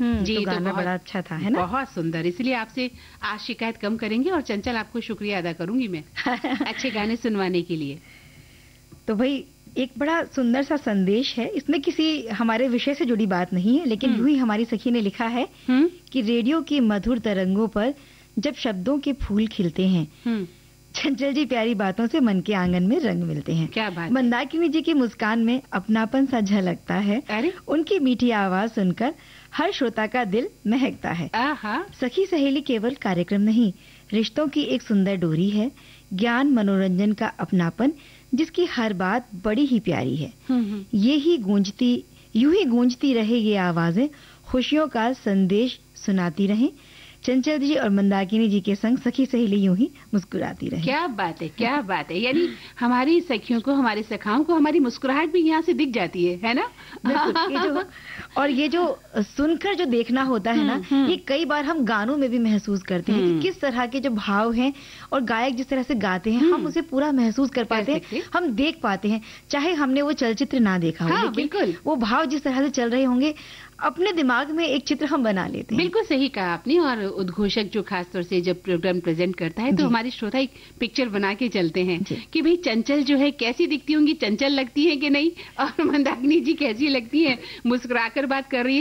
जी, तो गाना बड़ा अच्छा था, है ना? बहुत सुंदर, इसलिए आपसे आज शिकायत कम करेंगे और चंचल आपको शुक्रिया अदा करूंगी मैं अच्छे गाने सुनवाने के लिए। तो भाई एक बड़ा सुंदर सा संदेश है इसमें, किसी हमारे विषय से जुड़ी बात नहीं है, लेकिन यूं ही हमारी सखी ने लिखा है कि रेडियो की मधुर तरंगों पर जब शब्दों के फूल खिलते हैं, चंचल जी प्यारी बातों से मन के आंगन में रंग मिलते हैं। क्या बात। मंदाकिनी जी की मुस्कान में अपनापन सा झलकता है। अरे उनकी मीठी आवाज सुनकर हर श्रोता का दिल महकता है। सखी सहेली केवल कार्यक्रम नहीं, रिश्तों की एक सुंदर डोरी है, ज्ञान मनोरंजन का अपनापन जिसकी हर बात बड़ी ही प्यारी है। यूं ही गूंजती रहे ये आवाजें, खुशियों का संदेश सुनाती रहें। चंचल जी और मंदाकिनी जी के संग सखी सहेली यूं ही मुस्कुराती रहे। क्या बात है, क्या बात है। यानी हमारी सखियों को, हमारे सखाओं को हमारी मुस्कुराहट भी यहाँ से दिख जाती है ना? ये जो सुनकर जो देखना होता है ना, ये कई बार हम गानों में भी महसूस करते हैं कि किस तरह के जो भाव हैं और गायक जिस तरह से गाते हैं, हम उसे पूरा महसूस कर पाते हैं, हम देख पाते हैं, चाहे हमने वो चलचित्र ना देखा हो, लेकिन वो भाव जिस तरह से चल रहे होंगे, अपने दिमाग में एक चित्र हम बना लेते हैं। बिल्कुल सही कहा आपने। और उद्घोषक जो खास तौर से जब प्रोग्राम प्रेजेंट करता है तो हमारे श्रोता एक पिक्चर बना के चलते हैं कि भाई चंचल जो है कैसी दिखती होंगी, चंचल लगती है कि नहीं, और मंदाकिनी जी कैसी लगती है, मुस्कुराकर बात कर रही है